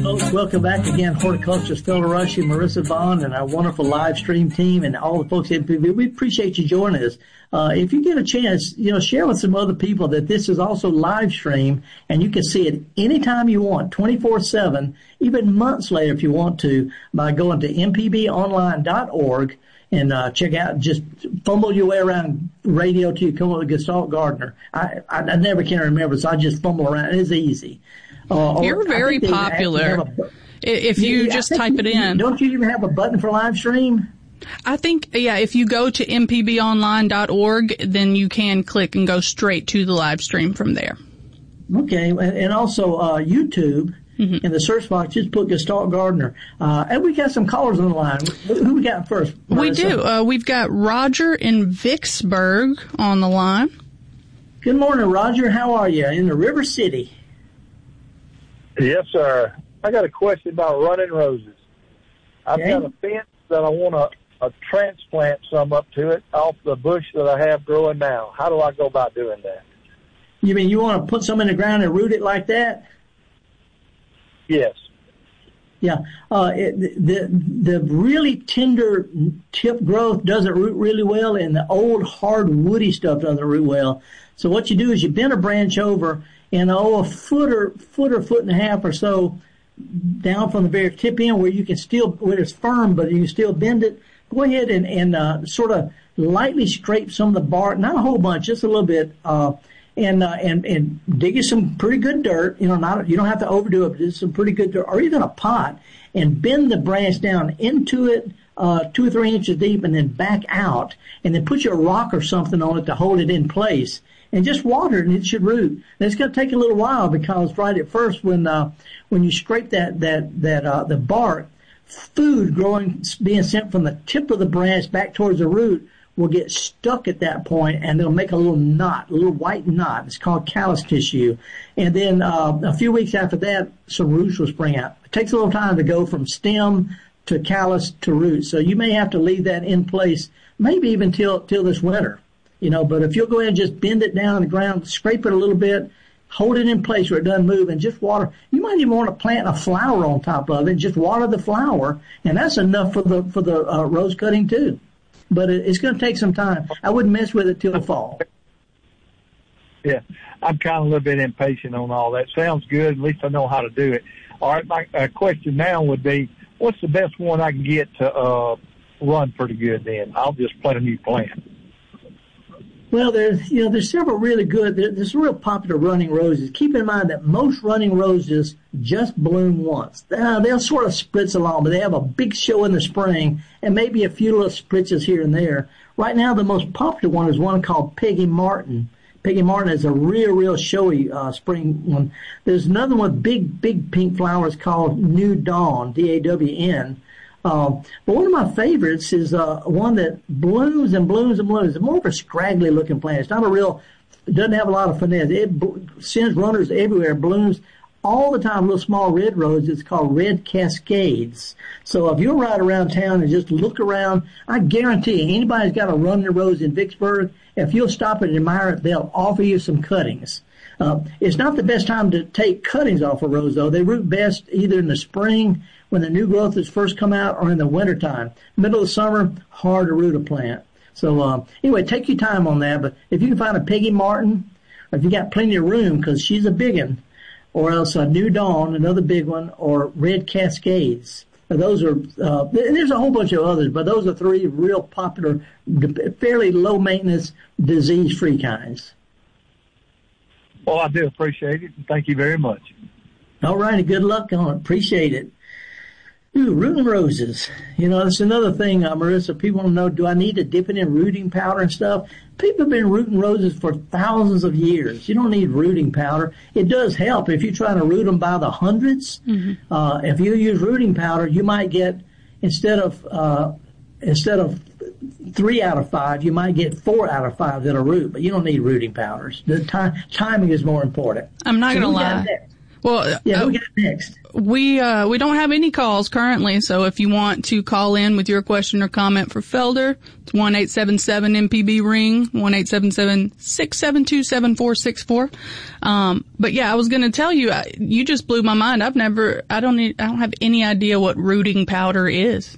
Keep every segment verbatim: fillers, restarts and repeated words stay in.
folks. Welcome back again. Horticulturist Phil Rushing, Marissa Bond, and our wonderful live stream team, and all the folks at M P B. We appreciate you joining us. Uh, if you get a chance, you know, share with some other people that this is also live stream, and you can see it anytime you want, twenty-four seven, even months later if you want to, by going to m p b online dot org and uh, check out, just fumble your way around radio till you come up with Gestalt Gardener. I, I, I never can remember, so I just fumble around. It's easy. Uh, You're very popular. A, if you yeah, just type you, it in. Don't you even have a button for live stream? I think, yeah, if you go to m p b online dot org, then you can click and go straight to the live stream from there. Okay, and also uh, YouTube. Mm-hmm. In the search box, just put Gestalt Gardener. Uh, and we got some callers on the line. Who we got first, Marissa? We do. Uh, we've got Roger in Vicksburg on the line. Good morning, Roger. How are you? In the River City. Yes, sir. I got a question about running roses. I've okay. got a fence that I want to uh, transplant some up to it off the bush that I have growing now. How do I go about doing that? You mean you want to put some in the ground and root it like that? Yes. Yeah. Uh, it, the, the really tender tip growth doesn't root really well, and the old hard woody stuff doesn't root well. So what you do is you bend a branch over and oh, a foot or, foot or foot and a half or so down from the very tip end where you can still, where it's firm, but you can still bend it. Go ahead and, and, uh, sort of lightly scrape some of the bark, not a whole bunch, just a little bit, uh, And, uh, and, and dig you some pretty good dirt, you know, not, you don't have to overdo it, but just some pretty good dirt, or even a pot, and bend the branch down into it, uh, two or three inches deep, and then back out, and then put your rock or something on it to hold it in place, and just water it, and it should root. And it's going to take a little while because right at first when, uh, when you scrape that, that, that, uh, the bark, food growing, being sent from the tip of the branch back towards the root will get stuck at that point, and they'll make a little knot, a little white knot. It's called callus tissue. And then uh, a few weeks after that, some roots will spring out. It takes a little time to go from stem to callus to root. So you may have to leave that in place, maybe even till till this winter. You know, but if you'll go ahead and just bend it down on the ground, scrape it a little bit, hold it in place where it doesn't move, and just water. You might even want to plant a flower on top of it, just water the flower, and that's enough for the for the uh, rose cutting too. But it's going to take some time. I wouldn't mess with it till the fall. Yeah, I'm kind of a little bit impatient on all that. Sounds good. At least I know how to do it. All right, my uh, question now would be, what's the best one I can get to uh, run pretty good then? I'll just plant a new plant. Well, there's, you know, there's several really good, there's real popular running roses. Keep in mind that most running roses just bloom once. Uh, they'll sort of spritz along, but they have a big show in the spring and maybe a few little spritzes here and there. Right now, the most popular one is one called Peggy Martin. Peggy Martin is a real, real showy uh, spring one. There's another one with big, big pink flowers called New Dawn, D A W N. Uh, but one of my favorites is uh, one that blooms and blooms and blooms. It's more of a scraggly looking plant. It's not a real, it doesn't have a lot of finesse. It b- sends runners everywhere, blooms all the time, little small red roses. It's called Red Cascades. So if you're right around town and just look around, I guarantee you, anybody's got a running rose in Vicksburg, if you'll stop and admire it, they'll offer you some cuttings. Uh, it's not the best time to take cuttings off a rose, though. They root best either in the spring when the new growth has first come out or in the wintertime. Middle of summer, hard to root a plant. So uh, anyway, take your time on that. But if you can find a Peggy Martin, or if you got plenty of room, because she's a big one, or else a New Dawn, another big one, or Red Cascades. Those are, uh, there's a whole bunch of others, but those are three real popular, fairly low-maintenance, disease-free kinds. Well, I do appreciate it, and thank you very much. All righty, good luck on it. Appreciate it. Ooh, rooting roses. You know, that's another thing, uh, Marissa. People want to know, do I need to dip it in rooting powder and stuff? People have been rooting roses for thousands of years. You don't need rooting powder. It does help if you're trying to root them by the hundreds. Mm-hmm. Uh, if you use rooting powder, you might get, instead of, uh, instead of three out of five, you might get four out of five that'll root, but you don't need rooting powders. The time, timing is more important. I'm not so going to lie. Well, yeah, uh, we got next. We uh, we don't have any calls currently, so if you want to call in with your question or comment for Felder, it's one eight seven seven M P B ring, one eight seven seven, six seven two, seven four six four. Um, but yeah, I was going to tell you, you just blew my mind. I've never, I don't, need, I don't have any idea what rooting powder is.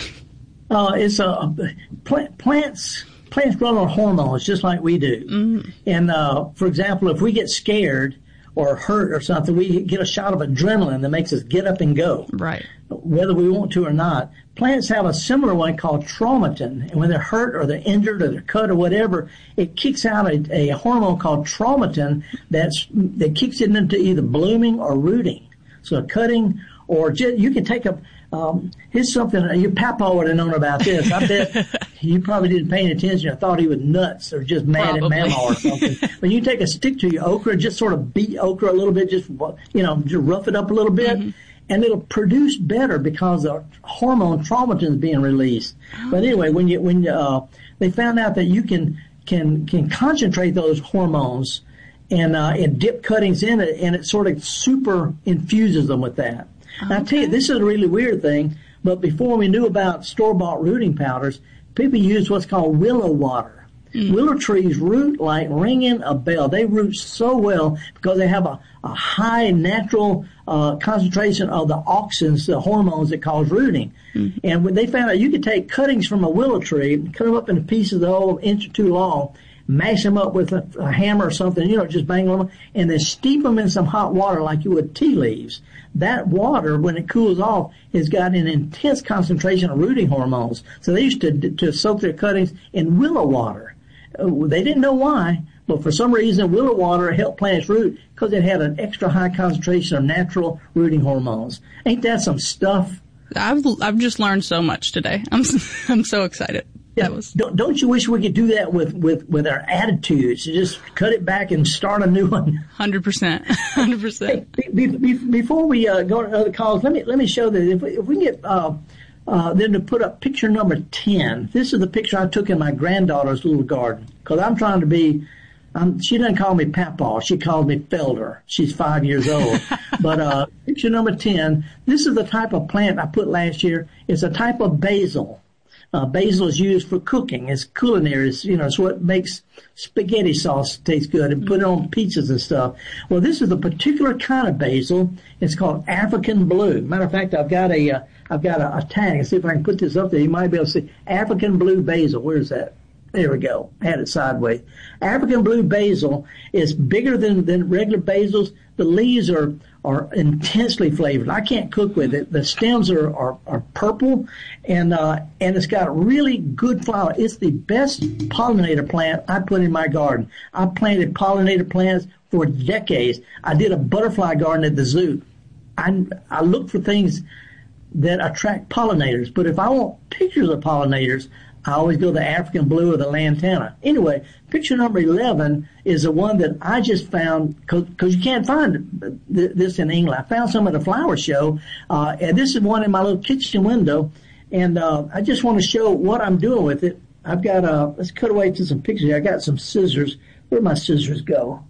Uh, it's a plant, plants. Plants grow on hormones just like we do. Mm-hmm. And uh, for example, if we get scared or hurt or something, we get a shot of adrenaline that makes us get up and go. Right. Whether we want to or not. Plants have a similar one called traumatin. And when they're hurt or they're injured or they're cut or whatever, it kicks out a, a hormone called traumatin that's, that kicks it into either blooming or rooting. So cutting or just, you can take a, um, here's something, your papa would have known about this. I bet you probably didn't pay any attention. I thought he was nuts or just mad probably. At mama or something. But you take a stick to your okra, just sort of beat okra a little bit, just, you know, just rough it up a little bit. Mm-hmm. And it'll produce better because the hormone traumatin is being released. Oh. But anyway, when you, when you, uh, they found out that you can, can, can concentrate those hormones and, uh, and dip cuttings in it and it sort of super infuses them with that. Okay. Now, I tell you, this is a really weird thing, but before we knew about store-bought rooting powders, people used what's called willow water. Mm. Willow trees root like ringing a bell. They root so well because they have a, a high natural uh, concentration of the auxins, the hormones that cause rooting. Mm. And when they found out you could take cuttings from a willow tree, cut them up into pieces that are an inch or two long, mash them up with a, a hammer or something, you know, just bang them, and then steep them in some hot water like you would tea leaves. That water, when it cools off, has got an intense concentration of rooting hormones. So they used to to soak their cuttings in willow water. They didn't know why, but for some reason, willow water helped plants root because it had an extra high concentration of natural rooting hormones. Ain't that some stuff? I've I've just learned so much today. I'm I'm so excited. Yeah, was... don't, don't you wish we could do that with, with, with our attitudes? Just cut it back and start a new one. one hundred percent. one hundred percent. Hey, be, be, before we uh, go to other calls, let me let me show that if we, if we can get uh, uh, them to put up picture number ten. This is the picture I took in my granddaughter's little garden because I'm trying to be. Um, she doesn't call me Papa. She calls me Felder. She's five years old. But uh, picture number ten. This is the type of plant I put last year. It's a type of basil. Uh, basil is used for cooking. It's culinary. It's, you know, it's what makes spaghetti sauce taste good and put it on pizzas and stuff. Well, this is a particular kind of basil. It's called African blue. Matter of fact, I've got a, uh, I've got a, a tag. Let's see if I can put this up there. You might be able to see African blue basil. Where's that? There we go. I had it sideways. African blue basil is bigger than, than regular basils. The leaves are, are intensely flavored. I can't cook with it. The stems are, are, are purple and, uh, and it's got really good flower. It's the best pollinator plant I put in my garden. I planted pollinator plants for decades. I did a butterfly garden at the zoo. I, I look for things that attract pollinators, but if I want pictures of pollinators, I always go the African blue or the lantana. Anyway, picture number eleven is the one that I just found, because you can't find th- this in England. I found some at a flower show, uh, and this is one in my little kitchen window, and uh, I just want to show what I'm doing with it. I've got, uh, let's cut away to some pictures here. I got some scissors. Where'd my scissors go?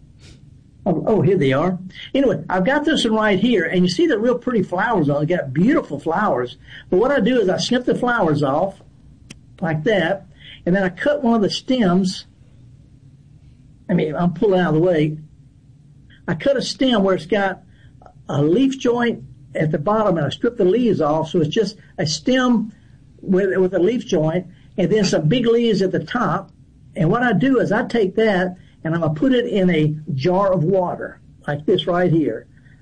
Oh, oh, here they are. Anyway, I've got this one right here, and you see the real pretty flowers on it. Got beautiful flowers. But what I do is I snip the flowers off, like that, and then I cut one of the stems. I mean, I'm pulling out of the way. I cut a stem where it's got a leaf joint at the bottom, and I strip the leaves off, so it's just a stem with, with a leaf joint, and then some big leaves at the top. And what I do is I take that, and I'm going to put it in a jar of water, like this right here.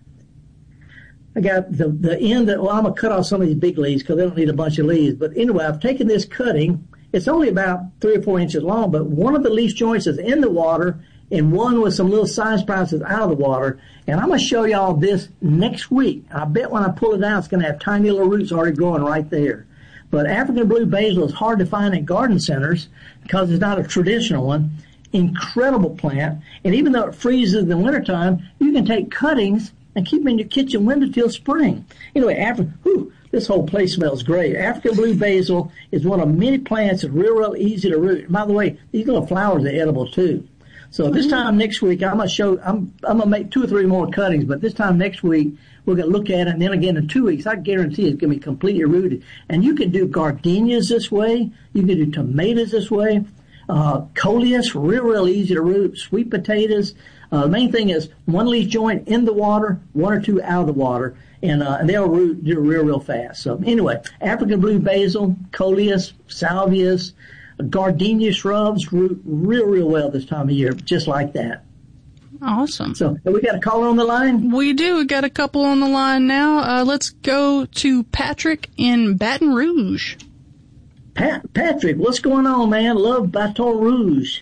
I got the, the end that, well, I'm going to cut off some of these big leaves because they don't need a bunch of leaves. But anyway, I've taken this cutting. It's only about three or four inches long, but one of the leaf joints is in the water and one with some little side sprouts is out of the water. And I'm going to show y'all this next week. I bet when I pull it out, it's going to have tiny little roots already growing right there. But African blue basil is hard to find at garden centers because it's not a traditional one. Incredible plant. And even though it freezes in the wintertime, you can take cuttings and keep them in your kitchen window till spring. Anyway, Afri- whew, this whole place smells great. African blue basil is one of many plants that's real, real easy to root. By the way, these little flowers are edible too. So this time next week, I'm gonna show. I'm I'm gonna make two or three more cuttings, but this time next week we're gonna look at it, and then again in two weeks, I guarantee it's gonna be completely rooted. And you can do gardenias this way. You can do tomatoes this way. Uh, coleus, real real easy to root. Sweet potatoes. Uh, the main thing is one leaf joint in the water, one or two out of the water, and, uh, and they'll root do real, real fast. So anyway, African blue basil, coleus, salvias, gardenia shrubs root real, real well this time of year, just like that. Awesome. So we got a caller on the line? We do. We got a couple on the line now. Uh, let's go to Patrick in Baton Rouge. Pat, Patrick, what's going on, man? Love Baton Rouge.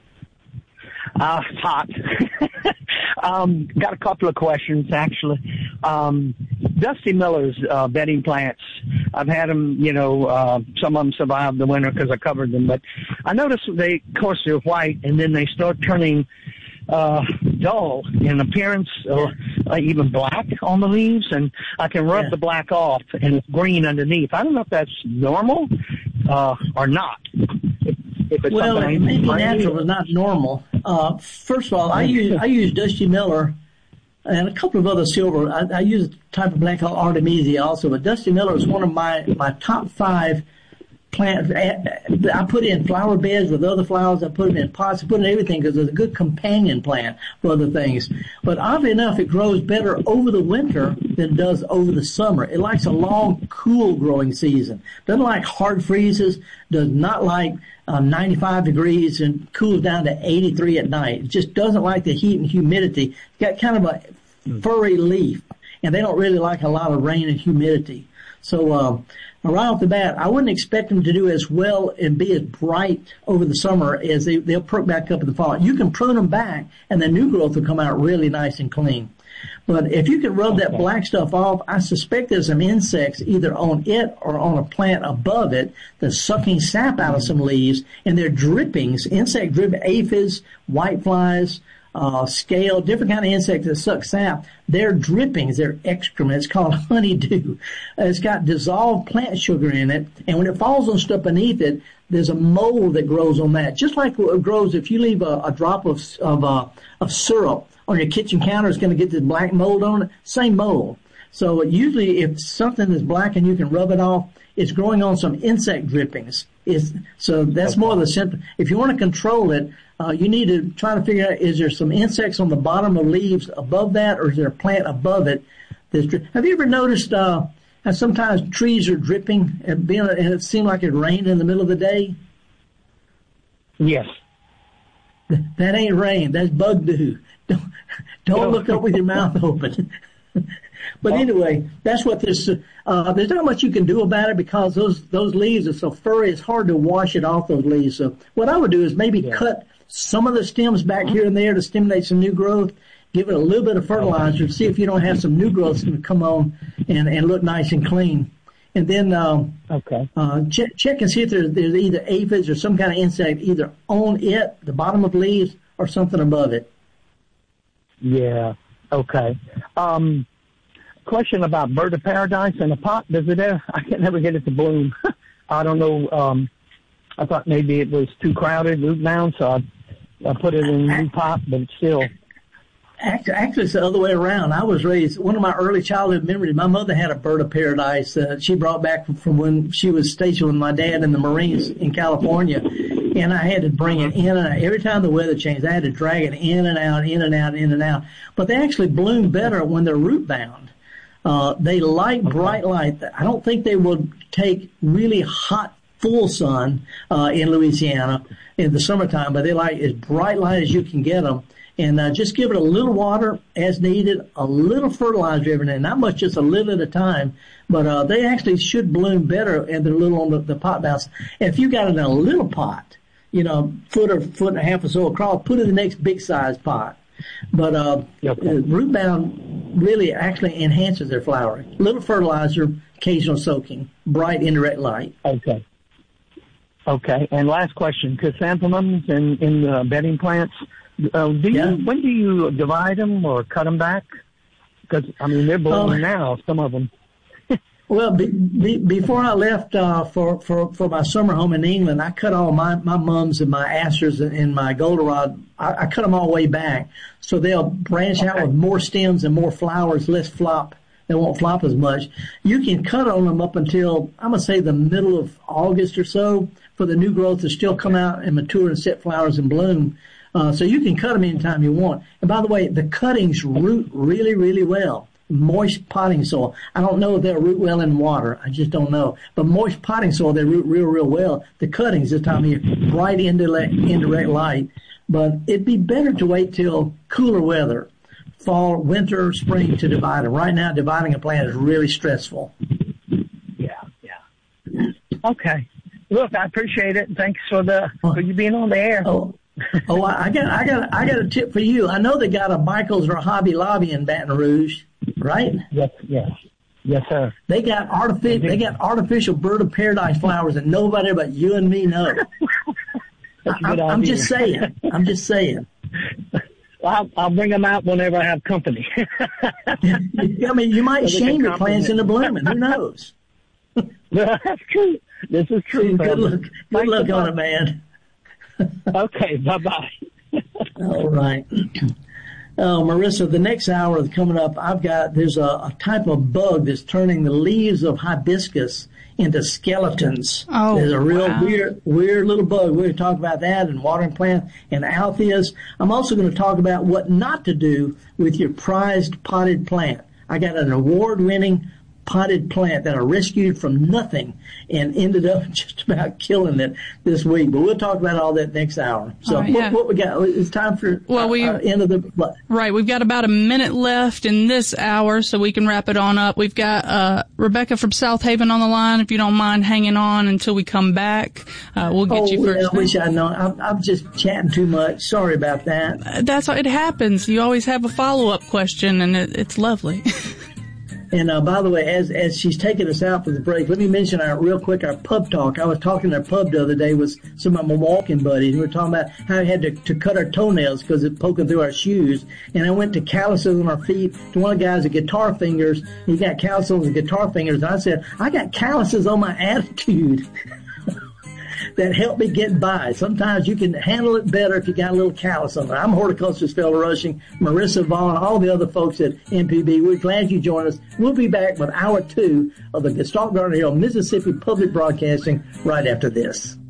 Uh, it's hot. um, got a couple of questions, actually. Um, Dusty Miller's, uh, bedding plants. I've had them, you know, uh, some of them survived the winter because I covered them, but I noticed they, of course, they're white and then they start turning, uh, dull in appearance or uh, even black on the leaves, and I can rub yeah. the black off and it's green underneath. I don't know if that's normal, uh, or not. If it's well, it may be crazy. natural, but not normal. Uh, first of all, I use I use Dusty Miller and a couple of other silver. I, I use a type of plant called Artemisia also, but Dusty Miller is one of my my top five plants. I put in flower beds with other flowers. I put them in pots. I put in everything because it's a good companion plant for other things. But oddly enough, it grows better over the winter than it does over the summer. It likes a long, cool growing season. Doesn't like hard freezes. Does not like uh, ninety-five degrees and cools down to eighty-three at night. It just doesn't like the heat and humidity. It's got kind of a furry leaf, and they don't really like a lot of rain and humidity. So, uh, right off the bat, I wouldn't expect them to do as well and be as bright over the summer as they, they'll perk back up in the fall. You can prune them back, and the new growth will come out really nice and clean. But if you can rub that black stuff off, I suspect there's some insects either on it or on a plant above it that's sucking sap out of some leaves, and they're drippings, insect drip, aphids, whiteflies, uh, scale, different kind of insects that suck sap. They're drippings, they're excrement. It's called honeydew. It's got dissolved plant sugar in it, and when it falls on stuff beneath it, there's a mold that grows on that. Just like what grows if you leave a, a drop of of, uh, of syrup on your kitchen counter, it's going to get this black mold on it. Same mold. So usually if something is black and you can rub it off, it's growing on some insect drippings. It's, so that's okay. More of the symptom. If you want to control it, uh, you need to try to figure out, is there some insects on the bottom of leaves above that, or is there a plant above it? That's dri- Have you ever noticed uh, how sometimes trees are dripping and, being, and it seems like it rained in the middle of the day? Yes. That ain't rain. That's bug dew. Don't, don't look up with your mouth open. But anyway, that's what this, uh, there's not much you can do about it because those, those leaves are so furry, it's hard to wash it off those leaves. So what I would do is maybe yeah. cut some of the stems back here and there to stimulate some new growth, give it a little bit of fertilizer, see if you don't have some new growth that's going to come on and, and look nice and clean. And then, um, okay. uh, check, check and see if there's, there's either aphids or some kind of insect either on it, the bottom of leaves, or something above it. Yeah. Okay. Um, question about bird of paradise in a pot. Does it ever, I can never get it to bloom. I don't know. Um, I thought maybe it was too crowded, root bound, so I, I put it in a new pot, but it's still. Actually, actually, it's the other way around. I was raised, one of my early childhood memories, my mother had a bird of paradise uh, she brought back from, from when she was stationed with my dad in the Marines in California. And I had to bring it in and out. Every time the weather changed, I had to drag it in and out, in and out, in and out. But they actually bloom better when they're root bound. Uh, they like bright light. I don't think they will take really hot, full sun, uh, in Louisiana in the summertime, but they like as bright light as you can get them. And, uh, just give it a little water as needed, a little fertilizer every day, not much, just a little at a time. But, uh, they actually should bloom better and they're a little on the, the pot bounce. And if you got it in a little pot, you know, foot or foot and a half or so across, put it in the next big size pot. But, uh, okay. root bound really actually enhances their flowering. Little fertilizer, occasional soaking, bright indirect light. Okay. Okay. And last question, chrysanthemums in, in the bedding plants, uh, do you, yeah. when do you divide them or cut them back? Because, I mean, they're blooming um, now, some of them. Well, be, be, before I left uh, for, for, for my summer home in England, I cut all my, my mums and my asters and my goldenrod. I, I cut them all way back. So they'll branch okay. out with more stems and more flowers, less flop. They won't flop as much. You can cut on them up until, I'm going to say, the middle of August or so for the new growth to still come out and mature and set flowers and bloom. Uh, so you can cut them anytime you want. And by the way, the cuttings root really, really well. Moist potting soil. I don't know if they'll root well in water. I just don't know. But moist potting soil, they root real, real well. The cuttings this time of year, bright indirect, indirect light. But it'd be better to wait till cooler weather, fall, winter, spring to divide them. Right now, dividing a plant is really stressful. Yeah, yeah. Okay. Look, I appreciate it. Thanks for the for you being on the air. Oh. Oh, I got, I got, I got a tip for you. I know they got a Michaels or a Hobby Lobby in Baton Rouge, right? Yes, yes, yes, sir. They got artificial, they got artificial bird of paradise flowers that nobody but you and me know. I, I'm just saying. I'm just saying. Well, I'll, I'll bring them out whenever I have company. I mean, you might so shame your plants into blooming. Who knows? That's true. This is true. Good luck. Good luck on it, man. Okay, bye-bye. All right. Oh, Marissa, the next hour coming up, I've got, there's a, a type of bug that's turning the leaves of hibiscus into skeletons. Oh, There's a real wow. weird, weird little bug. We're going to talk about that and watering plant and althias. I'm also going to talk about what not to do with your prized potted plant. I got an award-winning potted plant that I rescued from nothing and ended up just about killing it this week. But we'll talk about all that next hour. So right, yeah. what, what we got? It's time for well, uh, we uh, end of the what? Right. We've got about a minute left in this hour, so we can wrap it on up. We've got uh Rebecca from South Haven on the line. If you don't mind hanging on until we come back, uh, we'll get oh, you first. I wish I'd known. I'm, I'm just chatting too much. Sorry about that. Uh, that's it happens. You always have a follow-up question, and it, it's lovely. And uh, by the way, as as she's taking us out for the break, let me mention our real quick our pub talk. I was talking to our pub the other day with some of my walking buddies. We were talking about how we had to, to cut our toenails because it's poking through our shoes. And I went to calluses on our feet. To one of the guys, the guitar fingers. He got calluses on his guitar fingers. And I said, I got calluses on my attitude. That help me get by. Sometimes you can handle it better if you got a little callus on it. I'm horticulturist Felder Rushing, Marissa Vaughn, all the other folks at M P B. We're glad you joined us. We'll be back with hour two of the Gestalt Garden Hill, Mississippi Public Broadcasting right after this.